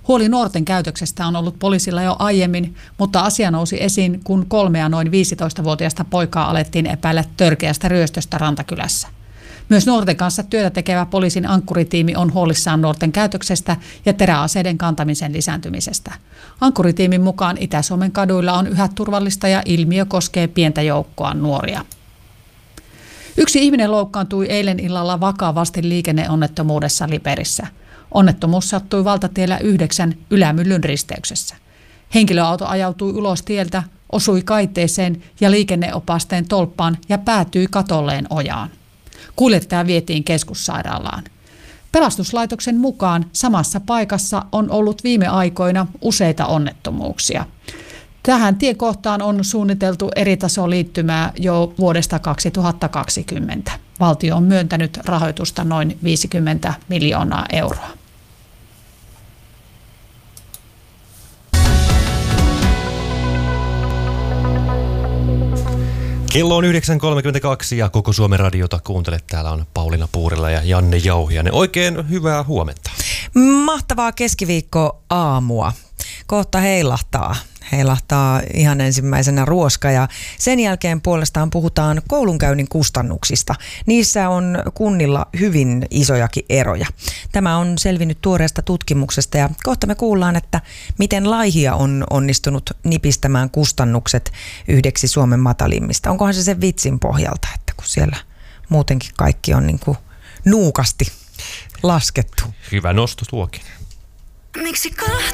Huoli nuorten käytöksestä on ollut poliisilla jo aiemmin, mutta asia nousi esiin, kun 3 ja noin 15-vuotiaista poikaa alettiin epäillä törkeästä ryöstöstä Rantakylässä. Myös nuorten kanssa työtä tekevä poliisin ankkuritiimi on huolissaan nuorten käytöksestä ja teräaseiden kantamisen lisääntymisestä. Ankkuritiimin mukaan Itä-Suomen kaduilla on yhä turvallista ja ilmiö koskee pientä joukkoa nuoria. Yksi ihminen loukkaantui eilen illalla vakavasti liikenneonnettomuudessa Liperissä. Onnettomuus sattui valtatiellä 9 Ylämyllyn risteyksessä. Henkilöauto ajautui ulos tieltä, osui kaiteeseen ja liikenneopasteen tolppaan ja päätyi katolleen ojaan. Kuljettaja vietiin keskussairaalaan. Pelastuslaitoksen mukaan samassa paikassa on ollut viime aikoina useita onnettomuuksia. Tähän tiekohtaan on suunniteltu eritasoliittymää jo vuodesta 2020. Valtio on myöntänyt rahoitusta noin 50 miljoonaa euroa. Kello on 9.32 ja koko Suomen radiota kuuntelet. Täällä on Pauliina Puurila ja Janne Jauhiainen. Oikein hyvää huomenta. Mahtavaa keskiviikko-aamua. Kohta heilahtaa ihan ensimmäisenä ruoska ja sen jälkeen puolestaan puhutaan koulunkäynnin kustannuksista. Niissä on kunnilla hyvin isojakin eroja. Tämä on selvinnyt tuoreesta tutkimuksesta ja kohta me kuullaan, että miten Laihia on onnistunut nipistämään kustannukset yhdeksi Suomen matalimmista. Onkohan se sen vitsin pohjalta, että kun siellä muutenkin kaikki on niin kuin nuukasti laskettu. Hyvä nosto tuokin. Miksi kahta